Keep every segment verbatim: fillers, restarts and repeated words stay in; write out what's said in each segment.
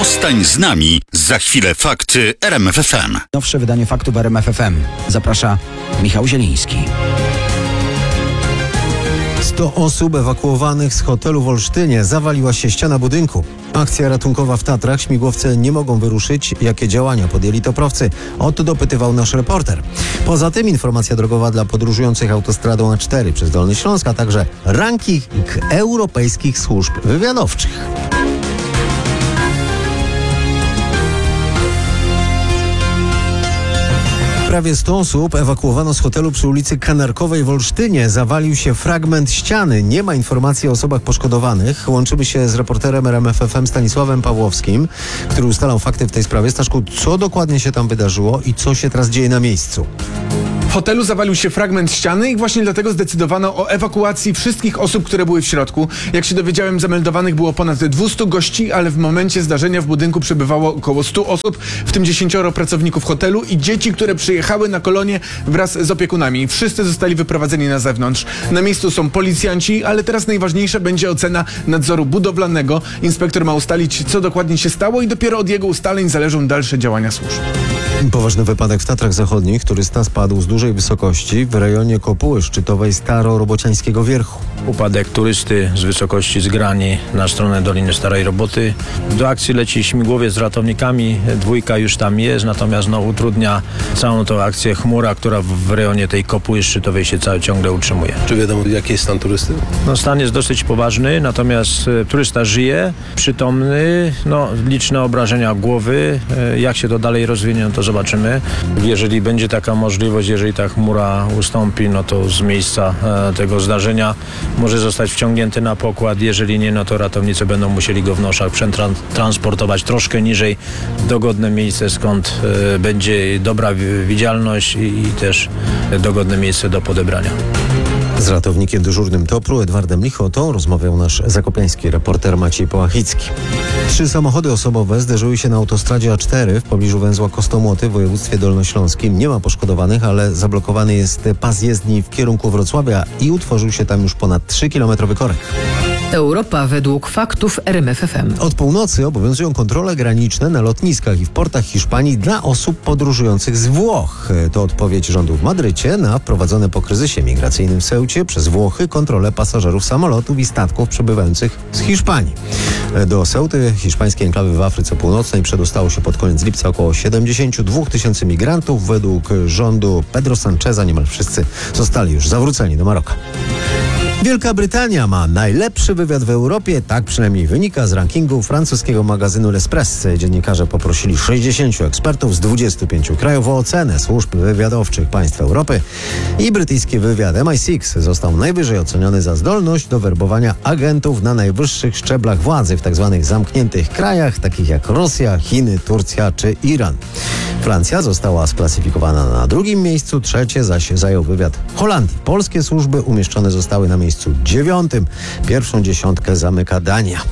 Postań z nami. Za chwilę fakty R M F F M. Nowsze wydanie faktów R M F F M. Zaprasza Michał Zieliński. sto osób ewakuowanych z hotelu w Olsztynie. Zawaliła się ściana budynku. Akcja ratunkowa w Tatrach. Śmigłowce nie mogą wyruszyć. Jakie działania podjęli toprowcy? O to dopytywał nasz reporter. Poza tym informacja drogowa dla podróżujących autostradą A cztery przez Dolny Śląsk, a także ranking europejskich służb wywiadowczych. Prawie sto osób ewakuowano z hotelu przy ulicy Kanarkowej w Olsztynie. Zawalił się fragment ściany. Nie ma informacji o osobach poszkodowanych. Łączymy się z reporterem R M F F M Stanisławem Pawłowskim, który ustalał fakty w tej sprawie. Staszku, co dokładnie się tam wydarzyło i co się teraz dzieje na miejscu? W hotelu zawalił się fragment ściany i właśnie dlatego zdecydowano o ewakuacji wszystkich osób, które były w środku. Jak się dowiedziałem, zameldowanych było ponad dwieście gości, ale w momencie zdarzenia w budynku przebywało około stu osób, w tym dziesięcioro pracowników hotelu i dzieci, które przyjechały na kolonie wraz z opiekunami. Wszyscy zostali wyprowadzeni na zewnątrz. Na miejscu są policjanci, ale teraz najważniejsza będzie ocena nadzoru budowlanego. Inspektor ma ustalić, co dokładnie się stało i dopiero od jego ustaleń zależą dalsze działania służb. Poważny wypadek w Tatrach Zachodnich. Turysta spadł z dużej wysokości w rejonie kopuły szczytowej Starorobociańskiego Wierchu. Upadek turysty z wysokości z Grani na stronę Doliny Starej Roboty. Do akcji leci śmigłowiec z ratownikami. Dwójka już tam jest, natomiast no, utrudnia całą tą akcję chmura, która w rejonie tej kopuły szczytowej się cały ciągle utrzymuje. Czy wiadomo, jaki jest stan turysty? No, stan jest dosyć poważny, natomiast e, turysta żyje, przytomny, no, liczne obrażenia głowy. E, jak się to dalej rozwinie, no to zobaczymy. Jeżeli będzie taka możliwość, jeżeli ta chmura ustąpi, no to z miejsca e, tego zdarzenia może zostać wciągnięty na pokład. Jeżeli nie, no to ratownicy będą musieli go w noszach przetransportować troszkę niżej w dogodne miejsce, skąd e, będzie dobra widzialność i, i też dogodne miejsce do podebrania. Z ratownikiem dyżurnym Topru Edwardem Lichotą rozmawiał nasz zakopiański reporter Maciej Połachicki. Trzy samochody osobowe zderzyły się na autostradzie A cztery w pobliżu węzła Kostomłoty w województwie dolnośląskim. Nie ma poszkodowanych, ale zablokowany jest pas jezdni w kierunku Wrocławia i utworzył się tam już ponad trzykilometrowy korek. Europa według faktów R M F F M. Od północy obowiązują kontrole graniczne na lotniskach i w portach Hiszpanii dla osób podróżujących z Włoch. To odpowiedź rządu w Madrycie na wprowadzone po kryzysie migracyjnym w Ceucie przez Włochy kontrole pasażerów samolotów i statków przybywających z Hiszpanii. Do Ceuty, hiszpańskiej enklawy w Afryce Północnej, przedostało się pod koniec lipca około siedemdziesiąt dwa tysięcy migrantów. Według rządu Pedro Sancheza niemal wszyscy zostali już zawróceni do Maroka. Wielka Brytania ma najlepszy wywiad w Europie, tak przynajmniej wynika z rankingu francuskiego magazynu L'Espresso. Dziennikarze poprosili sześćdziesięciu ekspertów z dwudziestu pięciu krajów o ocenę służb wywiadowczych państw Europy i brytyjski wywiad M I sześć został najwyżej oceniony za zdolność do werbowania agentów na najwyższych szczeblach władzy w tzw. zamkniętych krajach, takich jak Rosja, Chiny, Turcja czy Iran. Francja została sklasyfikowana na drugim miejscu, trzecie zaś zajął wywiad Holandii. Polskie służby umieszczone zostały na miejscu dziewiątym. Pierwszą dziesiątkę zamyka Dania.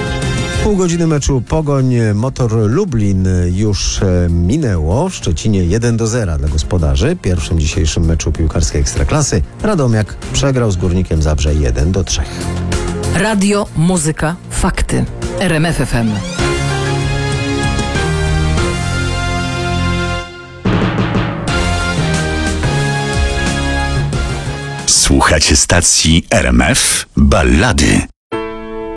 Pół godziny meczu Pogoń Motor Lublin już minęło. W Szczecinie jeden do zera dla gospodarzy. W pierwszym dzisiejszym meczu piłkarskiej Ekstraklasy Radomiak przegrał z Górnikiem Zabrze jeden do trzech. Radio, muzyka, fakty. R M F F M. Słuchacie stacji R M F Ballady.